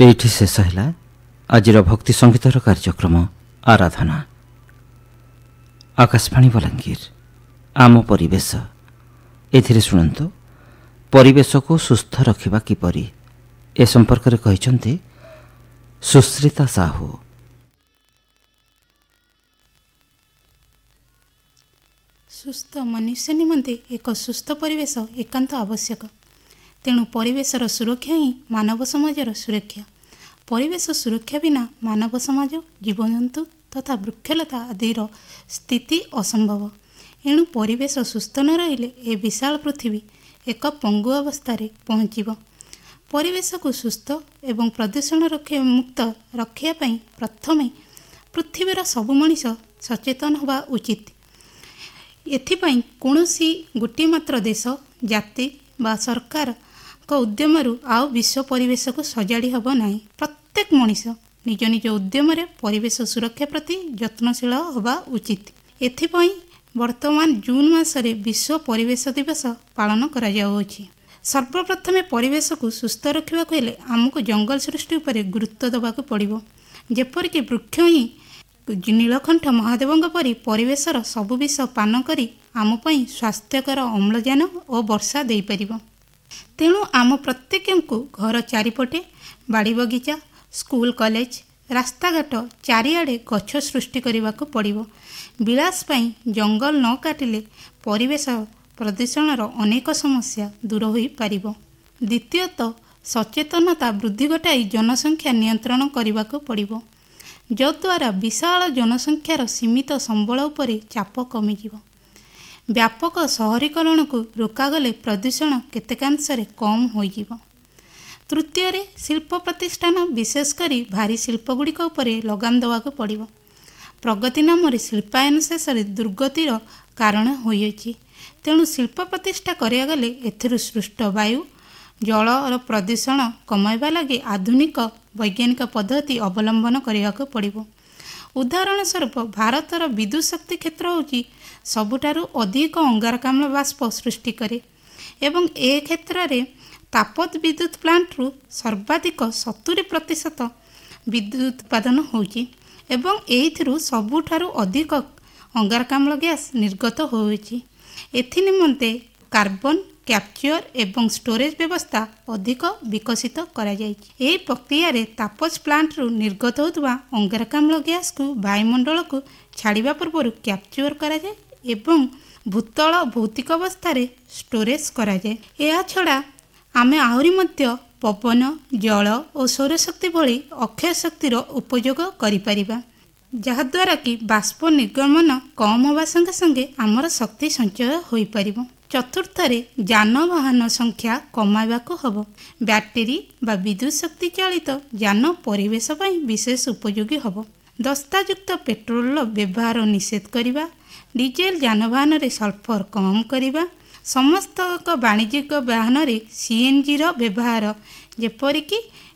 ଏଇଠି ଶେଷ ହେଲା ଆଜିର ଭକ୍ତି ସଙ୍ଗୀତର କାର୍ଯ୍ୟକ୍ରମ ଆରାଧନା। ଆକାଶବାଣୀ ବଲାଙ୍ଗୀର ଆମ ପରିବେଶ, ଏଥିରେ ଶୁଣନ୍ତୁ ପରିବେଶକୁ ସୁସ୍ଥ ରଖିବା କିପରି, ଏ ସମ୍ପର୍କରେ କହିଛନ୍ତି ସୁଶ୍ରିତା ସାହୁ। ସୁସ୍ଥ ମନୁଷ୍ୟ ନିମନ୍ତେ ଏକ ସୁସ୍ଥ ପରିବେଶ ଏକାନ୍ତ ଆବଶ୍ୟକ। ତେଣୁ ପରିବେଶର ସୁରକ୍ଷା ହିଁ ମାନବ ସମାଜର ସୁରକ୍ଷା। ପରିବେଶ ସୁରକ୍ଷା ବିନା ମାନବ ସମାଜ, ଜୀବଜନ୍ତୁ ତଥା ବୃକ୍ଷଲତା ଆଦିର ସ୍ଥିତି ଅସମ୍ଭବ। ଏଣୁ ପରିବେଶ ସୁସ୍ଥ ନ ରହିଲେ ଏ ବିଶାଳ ପୃଥିବୀ ଏକ ପଙ୍ଗୁ ଅବସ୍ଥାରେ ପହଞ୍ଚିବ। ପରିବେଶକୁ ସୁସ୍ଥ ଏବଂ ପ୍ରଦୂଷଣ ମୁକ୍ତ ରଖିବା ପାଇଁ ପ୍ରଥମେ ପୃଥିବୀର ସବୁ ମଣିଷ ସଚେତନ ହେବା ଉଚିତ। ଏଥିପାଇଁ କୌଣସି ଗୋଟିଏ ମାତ୍ର ଦେଶ, ଜାତି ବା ସରକାରଙ୍କ ଉଦ୍ୟମରୁ ଆଉ ବିଶ୍ୱ ପରିବେଶକୁ ସଜାଡ଼ି ହେବ ନାହିଁ। ପ୍ରତ୍ୟେକ ମଣିଷ ନିଜ ନିଜ ଉଦ୍ୟମରେ ପରିବେଶ ସୁରକ୍ଷା ପ୍ରତି ଯତ୍ନଶୀଳ ହେବା ଉଚିତ। ଏଥିପାଇଁ ବର୍ତ୍ତମାନ ଜୁନ ମାସରେ ବିଶ୍ୱ ପରିବେଶ ଦିବସ ପାଳନ କରାଯାଉଅଛି। ସର୍ବପ୍ରଥମେ ପରିବେଶକୁ ସୁସ୍ଥ ରଖିବାକୁ ହେଲେ ଆମକୁ ଜଙ୍ଗଲ ସୃଷ୍ଟି ଉପରେ ଗୁରୁତ୍ୱ ଦେବାକୁ ପଡ଼ିବ। ଯେପରିକି ବୃକ୍ଷ ହିଁ ନୀଳକଣ୍ଠ ମହାଦେବଙ୍କ ପରି ପରିବେଶର ସବୁ ବିଷ ପାନ କରି ଆମ ପାଇଁ ସ୍ୱାସ୍ଥ୍ୟକର ଅମ୍ଳଜାନ ଓ ବର୍ଷା ଦେଇପାରିବ। ତେଣୁ ଆମ ପ୍ରତ୍ୟେକଙ୍କୁ ଘର ଚାରିପଟେ, ବାଡ଼ି ବଗିଚା, ସ୍କୁଲ କଲେଜ, ରାସ୍ତାଘାଟ ଚାରିଆଡ଼େ ଗଛ ସୃଷ୍ଟି କରିବାକୁ ପଡ଼ିବ। ବିଳାସ ପାଇଁ ଜଙ୍ଗଲ ନ କାଟିଲେ ପରିବେଶ ପ୍ରଦୂଷଣର ଅନେକ ସମସ୍ୟା ଦୂର ହୋଇପାରିବ। ଦ୍ୱିତୀୟତଃ ସଚେତନତା ବୃଦ୍ଧି ଘଟାଇ ଜନସଂଖ୍ୟା ନିୟନ୍ତ୍ରଣ କରିବାକୁ ପଡ଼ିବ, ଯଦ୍ୱାରା ବିଶାଳ ଜନସଂଖ୍ୟାର ସୀମିତ ସମ୍ବଳ ଉପରେ ଚାପ କମିଯିବ। ବ୍ୟାପକ ସହରୀକରଣକୁ ରୋକାଗଲେ ପ୍ରଦୂଷଣ କେତେକାଂଶରେ କମ୍ ହୋଇଯିବ। ତୃତୀୟରେ ଶିଳ୍ପ ପ୍ରତିଷ୍ଠାନ, ବିଶେଷ କରି ଭାରୀ ଶିଳ୍ପଗୁଡ଼ିକ ଉପରେ ଲଗାମ ଦେବାକୁ ପଡ଼ିବ। ପ୍ରଗତି ନାମରେ ଶିଳ୍ପାୟନ ଶେଷରେ ଦୁର୍ଗତିର କାରଣ ହୋଇଅଛି। ତେଣୁ ଶିଳ୍ପ ପ୍ରତିଷ୍ଠା କରାଗଲେ ଏଥିରୁ ସୃଷ୍ଟ ବାୟୁ, ଜଳର ପ୍ରଦୂଷଣ କମାଇବା ଲାଗି ଆଧୁନିକ ବୈଜ୍ଞାନିକ ପଦ୍ଧତି ଅବଲମ୍ବନ କରିବାକୁ ପଡ଼ିବ। ଉଦାହରଣ ସ୍ୱରୂପ ଭାରତର ବିଦ୍ୟୁତ୍ ଶକ୍ତି କ୍ଷେତ୍ର ହେଉଛି ସବୁଠାରୁ ଅଧିକ ଅଙ୍ଗାରକାମ୍ଳ ବାଷ୍ପ ସୃଷ୍ଟି କରେ ଏବଂ ଏ କ୍ଷେତ୍ରରେ ତାପତ ବିଦ୍ୟୁତ୍ ପ୍ଲାଣ୍ଟରୁ ସର୍ବାଧିକ 70% ବିଦ୍ୟୁତ୍ ଉତ୍ପାଦନ ହେଉଛି ଏବଂ ଏଥିରୁ ସବୁଠାରୁ ଅଧିକ ଅଙ୍ଗାରକାମ୍ଳ ଗ୍ୟାସ୍ ନିର୍ଗତ ହେଉଛି। ଏଥିନିମନ୍ତେ କାର୍ବନ କ୍ୟାପଚର ଏବଂ ଷ୍ଟୋରେଜ ବ୍ୟବସ୍ଥା ଅଧିକ ବିକଶିତ କରାଯାଇଛି। ଏହି ପ୍ରକ୍ରିୟାରେ ତାପଜ ପ୍ଲାଣ୍ଟରୁ ନିର୍ଗତ ହେଉଥିବା ଅଙ୍ଗାରକାମ୍ଳ ଗ୍ୟାସ୍କୁ ବାୟୁମଣ୍ଡଳକୁ ଛାଡ଼ିବା ପୂର୍ବରୁ କ୍ୟାପଚର କରାଯାଏ ଏବଂ ଭୂତଳ ଭୌତିକ ଅବସ୍ଥାରେ ଷ୍ଟୋରେଜ କରାଯାଏ। ଏହାଛଡ଼ା ଆମେ ଆହୁରି ମଧ୍ୟ ପବନ, ଜଳ ଓ ସୌରଶକ୍ତି ଭଳି ଅକ୍ଷୟ ଶକ୍ତିର ଉପଯୋଗ କରିପାରିବା, ଯାହାଦ୍ୱାରା କି ବାଷ୍ପ ନିର୍ଗମନ କମ୍ ହେବା ସଙ୍ଗେ ସଙ୍ଗେ ଆମର ଶକ୍ତି ସଞ୍ଚୟ ହୋଇପାରିବ। ଚତୁର୍ଥରେ ଯାନବାହନ ସଂଖ୍ୟା କମାଇବାକୁ ହେବ। ବ୍ୟାଟେରୀ ବା ବିଦ୍ୟୁତ୍ ଶକ୍ତି ଚାଳିତ ଯାନ ପରିବେଶ ପାଇଁ ବିଶେଷ ଉପଯୋଗୀ ହେବ। ଦସ୍ତାଯୁକ୍ତ ପେଟ୍ରୋଲର ବ୍ୟବହାର ନିଷେଧ କରିବା, ଡିଜେଲ ଯାନବାହନରେ ସଲ୍ଫର କମ୍ କରିବା, ସମସ୍ତ ବାଣିଜ୍ୟିକ ବାହନରେ CNGର ବ୍ୟବହାର, ଯେପରିକି